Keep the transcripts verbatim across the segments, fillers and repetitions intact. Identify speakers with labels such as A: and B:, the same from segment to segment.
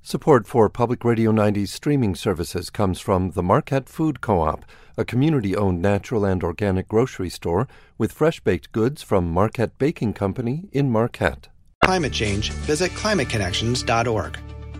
A: Support for Public Radio ninety's streaming services comes from the Marquette Food Co-op, a community-owned natural and organic grocery store with fresh-baked goods from Marquette Baking Company in Marquette.
B: Climate change, visit climate connections dot org.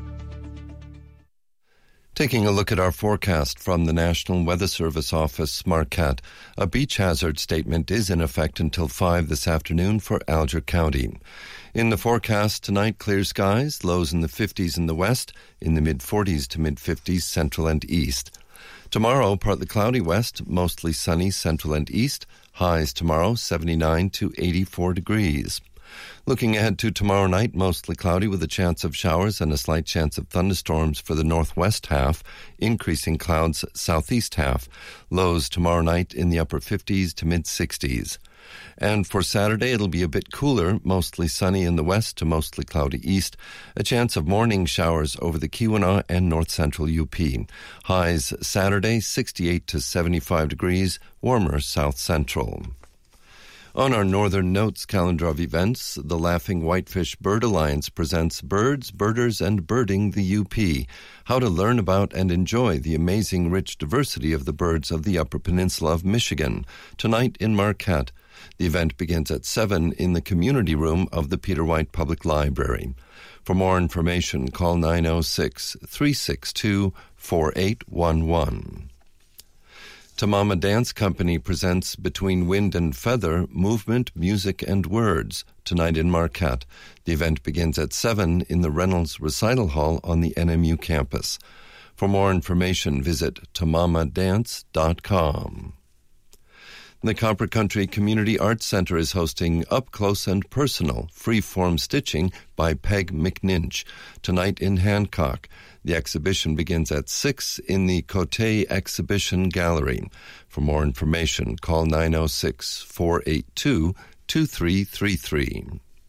A: Taking a look at our forecast from the National Weather Service Office, Marquette, a beach hazard statement is in effect until five this afternoon for Alger County. In the forecast tonight, clear skies, lows in the fifties in the west, in the mid-forties to mid-fifties central and east. Tomorrow, partly cloudy west, mostly sunny central and east, highs tomorrow seventy-nine to eighty-four degrees. Looking ahead to tomorrow night, mostly cloudy with a chance of showers and a slight chance of thunderstorms for the northwest half, increasing clouds southeast half. Lows tomorrow night in the upper fifties to mid-sixties. And for Saturday, it'll be a bit cooler, mostly sunny in the west to mostly cloudy east. A chance of morning showers over the Keweenaw and north central U P. Highs Saturday, sixty-eight to seventy-five degrees, warmer south central. On our Northern Notes calendar of events, the Laughing Whitefish Bird Alliance presents Birds, Birders, and Birding the U P. How to learn about and enjoy the amazing rich diversity of the birds of the Upper Peninsula of Michigan. Tonight in Marquette. The event begins at seven in the community room of the Peter White Public Library. For more information, call nine oh six, three six two, four eight one one. Tamama Dance Company presents Between Wind and Feather, Movement, Music, and Words, tonight in Marquette. The event begins at seven in the Reynolds Recital Hall on the N M U campus. For more information, visit tamama dance dot com. The Copper Country Community Arts Center is hosting Up Close and Personal, Free-Form Stitching by Peg McNinch, tonight in Hancock. The exhibition begins at six in the Cote Exhibition Gallery. For more information, call nine oh six, four eight two, two three three three.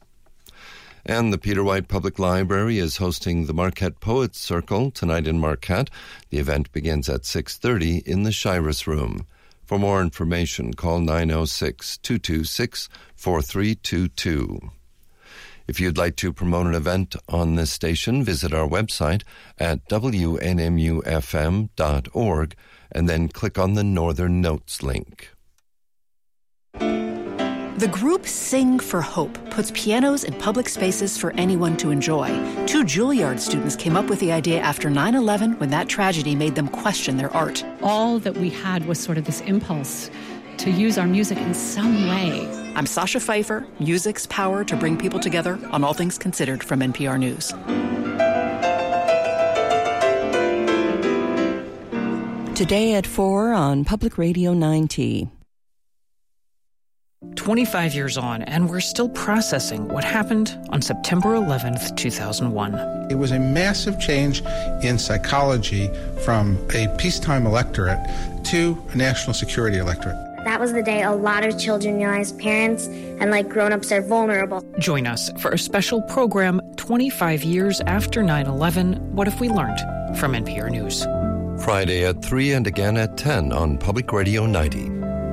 A: And the Peter White Public Library is hosting the Marquette Poets Circle tonight in Marquette. The event begins at six thirty in the Shiras Room. For more information, call nine oh six, two two six, four three two two. If you'd like to promote an event on this station, visit our website at w n m u f m dot org and then click on the Northern Notes link.
C: The group Sing for Hope puts pianos in public spaces for anyone to enjoy. Two Juilliard students came up with the idea after nine eleven when that tragedy made them question their art.
D: All that we had was sort of this impulse to use our music in some way.
C: I'm Sasha Pfeiffer, music's power to bring people together on All Things Considered from N P R News.
E: Today at four on Public Radio ninety.
F: twenty-five years on, and we're still processing what happened on September eleventh, two thousand one.
G: It was a massive change in psychology from a peacetime electorate to a national security electorate.
H: That was the day a lot of children realized parents and like grown-ups are vulnerable.
F: Join us for a special program twenty-five years after nine eleven, What If We Learned? From N P R News.
A: Friday at three and again at ten on Public Radio ninety.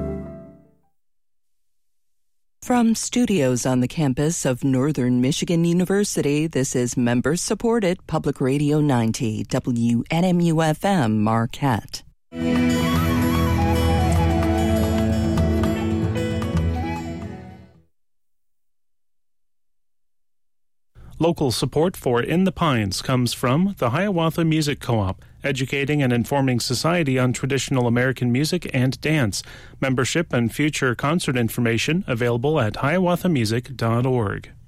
E: From studios on the campus of Northern Michigan University, this is member-supported Public Radio ninety, W N M U F M, Marquette.
I: Local support for In the Pines comes from the Hiawatha Music Co-op, educating and informing society on traditional American music and dance. Membership and future concert information available at hiawatha music dot org.